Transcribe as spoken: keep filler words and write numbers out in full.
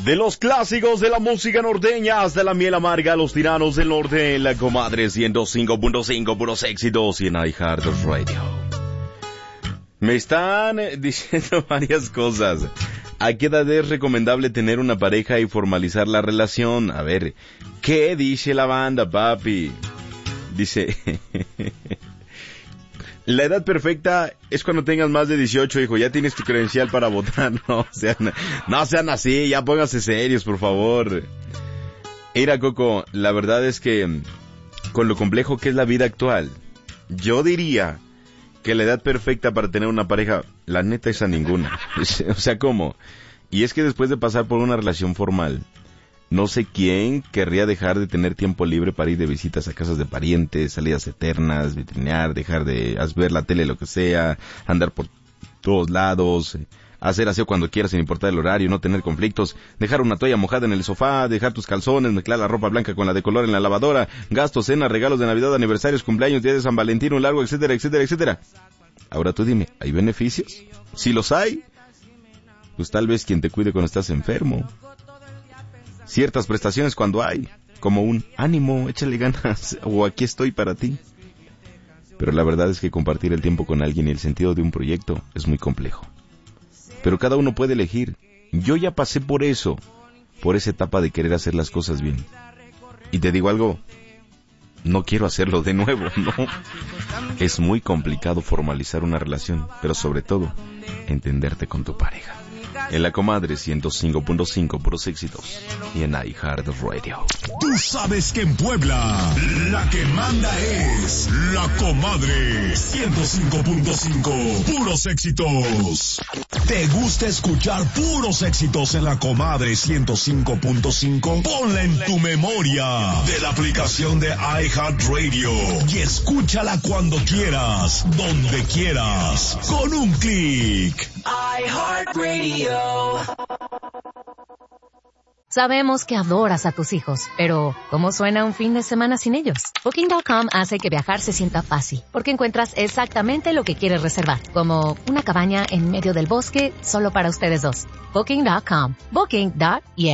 De los clásicos de la música norteña hasta la miel amarga, los tiranos del norte, la comadre ciento cinco punto cinco, puros éxitos y en iHeartRadio. Me están diciendo varias cosas. ¿A qué edad es recomendable tener una pareja y formalizar la relación? A ver, ¿qué dice la banda, papi? Dice... La edad perfecta es cuando tengas más de dieciocho, hijo. Ya tienes tu credencial para votar. No sean, no sean así, ya pónganse serios, por favor. Mira, Coco, la verdad es que con lo complejo que es la vida actual, yo diría que la edad perfecta para tener una pareja, la neta es a ninguna. O sea, ¿cómo? Y es que después de pasar por una relación formal, no sé quién querría dejar de tener tiempo libre para ir de visitas a casas de parientes, salidas eternas, vitrinear, dejar de ver la tele, lo que sea, andar por todos lados, hacer aseo cuando quieras sin importar el horario, no tener conflictos, dejar una toalla mojada en el sofá, dejar tus calzones, mezclar la ropa blanca con la de color en la lavadora, gastos, cenas, regalos de Navidad, aniversarios, cumpleaños, día de San Valentín, un largo, etcétera, etcétera, etcétera. Ahora tú dime, ¿hay beneficios? Si los hay, pues tal vez quien te cuide cuando estás enfermo. Ciertas prestaciones cuando hay, como un ánimo, échale ganas, o aquí estoy para ti. Pero la verdad es que compartir el tiempo con alguien y el sentido de un proyecto es muy complejo. Pero cada uno puede elegir. Yo ya pasé por eso, por esa etapa de querer hacer las cosas bien. Y te digo algo, no quiero hacerlo de nuevo, no. Es muy complicado formalizar una relación, pero sobre todo, entenderte con tu pareja. En la comadre ciento cinco punto cinco, puros éxitos. Y en iHeartRadio. Tú sabes que en Puebla la que manda es la comadre ciento cinco punto cinco, puros éxitos. ¿Te gusta escuchar puros éxitos en la comadre ciento cinco punto cinco? Ponla en tu memoria de la aplicación de iHeartRadio y escúchala cuando quieras, donde quieras, con un clic. iHeartRadio. Sabemos que adoras a tus hijos, pero ¿cómo suena un fin de semana sin ellos? Booking punto com hace que viajar se sienta fácil, porque encuentras exactamente lo que quieres reservar, como una cabaña en medio del bosque solo para ustedes dos. Booking punto com. Booking. Yeah.